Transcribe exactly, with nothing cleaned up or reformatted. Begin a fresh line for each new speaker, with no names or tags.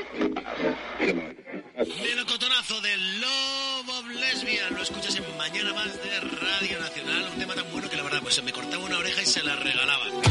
Melocotonazo del Love of Lesbian. Lo escuchas en Mañana Más de Radio Nacional. Un tema tan bueno que la verdad pues se me cortaba una oreja y se la regalaban.